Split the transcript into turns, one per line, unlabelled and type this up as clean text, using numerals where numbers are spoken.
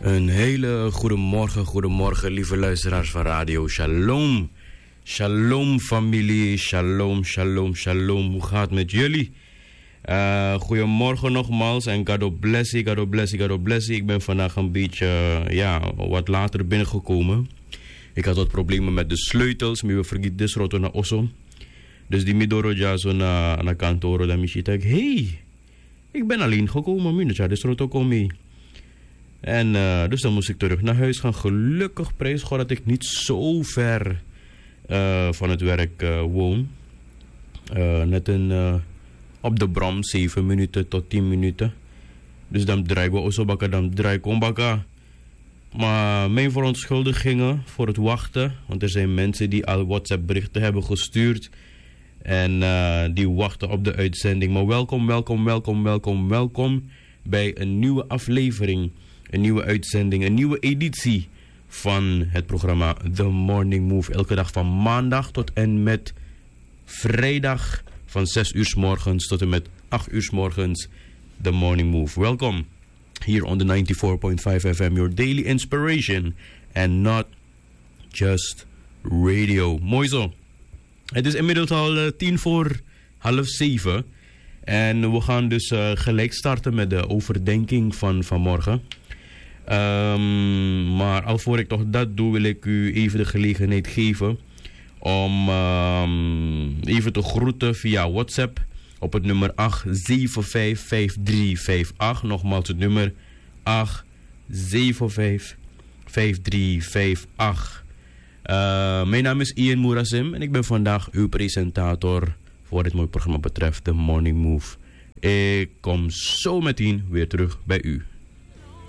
Een hele goedemorgen lieve luisteraars van Radio Shalom. Shalom familie, shalom. Hoe gaat het met jullie? Goedemorgen nogmaals en God bless you. Ik ben vandaag een beetje wat later binnengekomen. Ik had wat problemen met de sleutels, maar we vergeten de roto naar Osso. Dus die midoro ja zo naar kantoor, dan misschien denk hey, ik ben alleen gekomen, minuutje, de roto kom mee. En dus dan moest ik terug naar huis gaan. Gelukkig prijs God dat ik niet zo ver van het werk woon. Net op de Bram 7 minuten tot 10 minuten. Dus dan draai ik zo bakken, dan draai ik om bakken. Maar mijn verontschuldigingen voor het wachten. Want er zijn mensen die al WhatsApp berichten hebben gestuurd. En die wachten op de uitzending. Maar welkom bij een nieuwe aflevering. Een nieuwe uitzending, een nieuwe editie van het programma The Morning Move. Elke dag van maandag tot en met vrijdag van 6 uur 's morgens tot en met 8 uur 's morgens. The Morning Move. Welkom hier on the 94.5 FM, your daily inspiration and not just radio. Mooi zo. Het is inmiddels al 6:10. En we gaan dus gelijk starten met de overdenking van vanmorgen. Maar alvorens ik toch dat doe, wil ik u even de gelegenheid geven om even te groeten via WhatsApp op het nummer 8755358. Nogmaals het nummer 8755358. Mijn naam is Ian Moerasim en ik ben vandaag uw presentator voor dit mooie programma betreft The Morning Move. Ik kom zo meteen weer terug bij u.